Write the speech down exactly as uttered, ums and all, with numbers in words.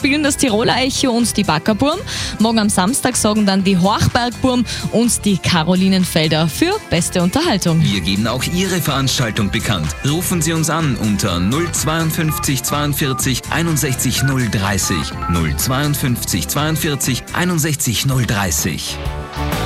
spielen das Tiroler Echo und die Backerburm. Morgen am Samstag sorgen dann die Horchbergburm und die Carolinenfelder für beste Unterhaltung. Wir geben auch Ihre Veranstaltung bekannt. Rufen Sie uns an unter null zweiundfünfzig zweiundvierzig einundsechzig null dreißig. null zweiundfünfzig zweiundvierzig einundsechzig null dreißig.